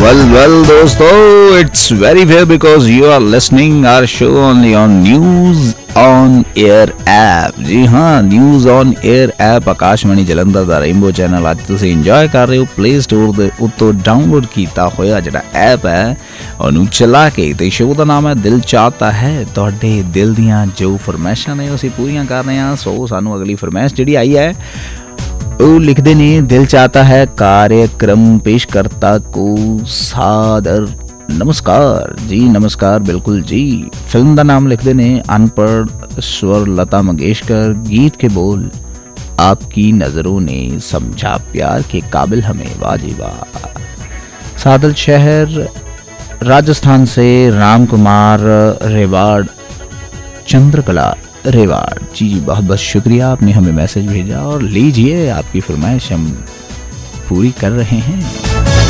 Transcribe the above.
Well, दोस्तों, it's very fair because you are listening our show only on News on Air app। जी हाँ, News on Air app Akashvani Jalandhar the rainbow channel ਅੱਜ ਤੁਸੀਂ enjoy ਕਰ ਰਹੇ ਹੋ play store ਦੇ ਉੱਤੋਂ ਡਾਊਨਲੋਡ ਕੀਤਾ ਹੋਇਆ ਜਿਹੜਾ ਐਪ ਹੈ ਉਹਨੂੰ ਚਲਾ ਕੇ ਤੇ ਸ਼ੋਅ ਦਾ ਨਾਮ ਹੈ ਦਿਲ ਚਾਹਤਾ ਹੈ। ਤੁਹਾਡੇ ਦਿਲ ਦੀਆਂ ਜੋ ਫਰਮਾਇਸ਼ਾਂ ਨੇ ਅਸੀਂ ਪੂਰੀਆਂ ਕਰ ਰਹੇ ਹਾਂ। ਸੋ ਸਾਨੂੰ ਅਗਲੀ ਫਰਮਾਇਸ਼ ਜਿਹੜੀ ਆਈ ਹੈ ਉਹ ਲਿਖਦੇ ਨੇ ਦਿਲ ਚਾਹता है कार्यक्रम पेश करता को सादर नमस्कार जी। नमस्कार बिल्कुल जी। फिल्म का नाम लिखते ने अनपढ़ स्वर लता मंगेशकर। गीत के बोल आपकी नज़रों ने समझा प्यार के काबिल हमें वाजिबा। सादल शहर राजस्थान से राम कुमार रेवाड़ चंद्रकला रेवाड़ जी बहुत बहुत शुक्रिया आपने हमें मैसेज भेजा और लीजिए आपकी फरमाइश हम पूरी कर रहे हैं।